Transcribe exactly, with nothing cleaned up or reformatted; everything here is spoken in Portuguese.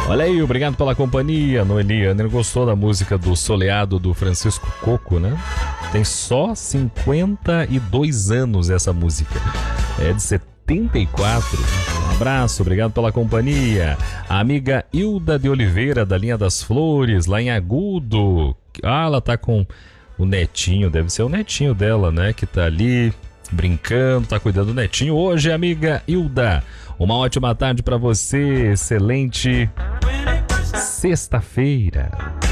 Olha aí, obrigado pela companhia. Noeliane gostou da música do Soleado do Francisco Coco, né? Tem só cinquenta e dois anos essa música. É de setenta e quatro. Um abraço, obrigado pela companhia. A amiga Hilda de Oliveira, da Linha das Flores, lá em Agudo. Ah, ela tá com o netinho, deve ser o netinho dela, né? Que tá ali brincando, tá cuidando do netinho. Hoje, amiga Hilda, uma ótima tarde pra você. Excelente sexta-feira.